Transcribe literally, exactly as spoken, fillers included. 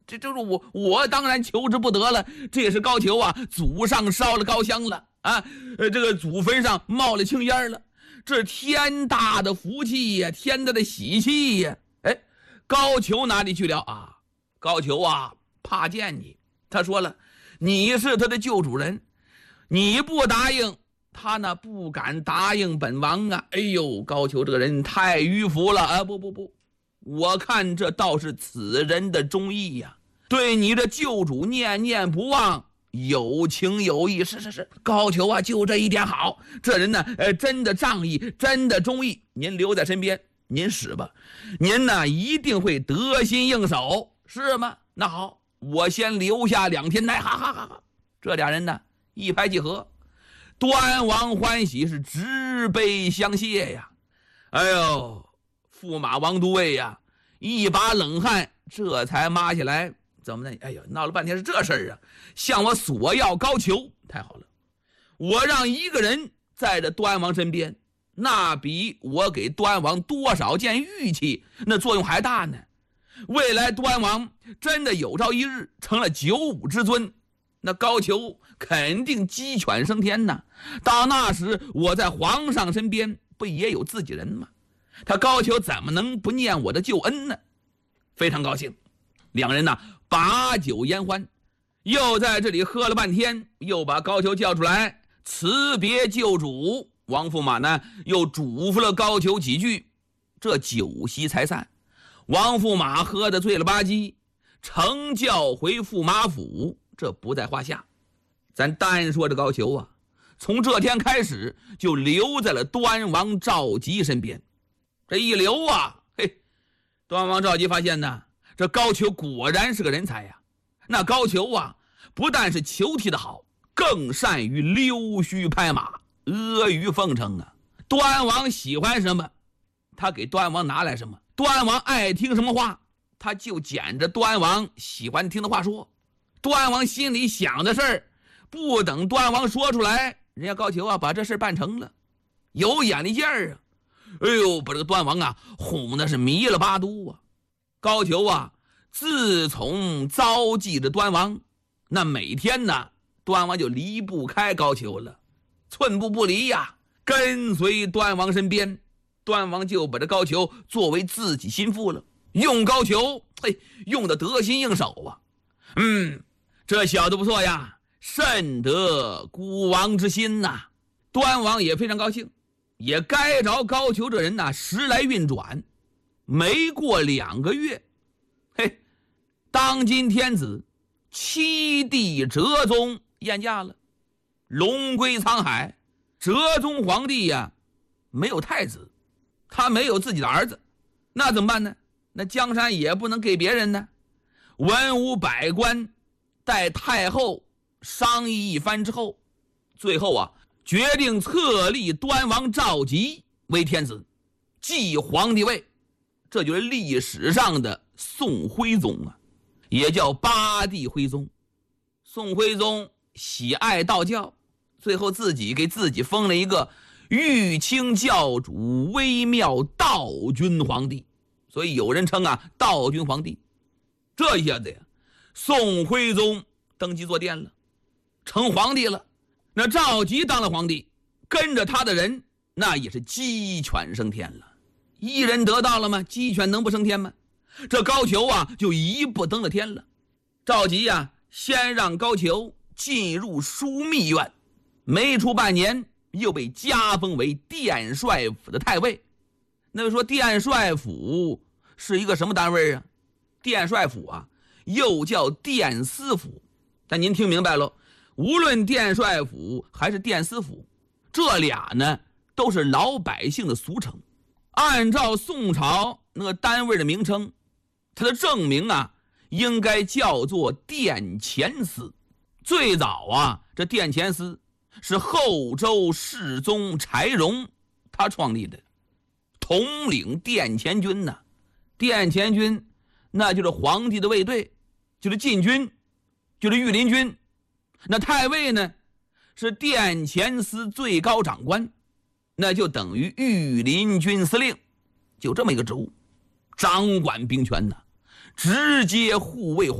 这就是我我当然求之不得了。这也是高俅啊，祖上烧了高香了啊，呃，这个祖坟上冒了青烟了，这是天大的福气呀，天大的喜气呀！哎，高俅哪里去了啊？高俅啊，怕见你，他说了，你是他的旧主人，你不答应，他呢不敢答应本王啊！哎呦，高俅这个人太迂腐了啊！不不不，我看这倒是此人的忠义呀，对你的旧主念念不忘，有情有义。是是是，高俅啊，就这一点好，这人呢，呃，真的仗义，真的忠义。您留在身边，您使吧，您呢一定会得心应手，是吗？那好，我先留下两天来，哈哈哈哈！这俩人呢一拍即合，端王欢喜，是执杯相谢呀。哎呦，驸马王都尉呀，一把冷汗这才抹下来。怎么呢？哎呦，闹了半天是这事儿啊！向我索要高俅，太好了，我让一个人在这端王身边，那比我给端王多少件玉器那作用还大呢。未来端王真的有朝一日成了九五之尊，那高俅肯定鸡犬升天呐。到那时我在皇上身边不也有自己人吗？他高俅怎么能不念我的旧恩呢？非常高兴，两人呢把酒言欢，又在这里喝了半天，又把高俅叫出来辞别旧主。王驸马呢又嘱咐了高俅几句，这酒席才散。王驸马喝得醉了吧唧，乘轿回驸马府，这不在话下。咱单说这高俅啊，从这天开始就留在了端王赵佶身边。这一留啊，嘿，端王赵佶发现呢，这高俅果然是个人才呀。那高俅啊，不但是球踢得好，更善于溜须拍马，阿谀奉承啊。端王喜欢什么，他给端王拿来什么；端王爱听什么话，他就捡着端王喜欢听的话说。端王心里想的事儿，不等端王说出来，人家高俅啊把这事办成了，有眼力劲儿啊。哎呦，把这个端王啊哄的是迷了八都啊。高俅啊自从遭际着端王，那每天呢端王就离不开高俅了，寸步不离呀，跟随端王身边。端王就把这高俅作为自己心腹了，用高俅嘿用得得心应手啊。嗯，这小子不错呀，甚得孤王之心呐。端王也非常高兴，也该着高俅这人呐时来运转。没过两个月，嘿，当今天子七弟哲宗宴驾了，龙归沧海。哲宗皇帝呀没有太子，他没有自己的儿子，那怎么办呢？那江山也不能给别人呢。文武百官待太后商议一番之后，最后啊决定册立端王赵佶为天子，继皇帝位。这就是历史上的宋徽宗啊，也叫八帝徽宗。宋徽宗喜爱道教，最后自己给自己封了一个玉清教主微妙道君皇帝，所以有人称啊道君皇帝。这一下子呀，宋徽宗登基坐殿了，成皇帝了。那赵佶当了皇帝，跟着他的人那也是鸡犬升天了。一人得到了吗？鸡犬能不升天吗？这高俅啊就一步登了天了。赵佶呀先让高俅进入枢密院，没出半年又被加封为殿帅府的太尉。那么说殿帅府是一个什么单位啊？殿帅府啊又叫殿司府。但您听明白了，无论殿帅府还是殿司府，这俩呢都是老百姓的俗称。按照宋朝那个单位的名称，它的正名啊应该叫做殿前司。最早啊这殿前司是后周世宗柴荣他创立的，统领殿前军呢、啊。殿前军那就是皇帝的卫队，就是禁军，就是御林军。那太尉呢是殿前司最高长官，那就等于御林军司令，就这么一个职务，掌管兵权呢，直接护卫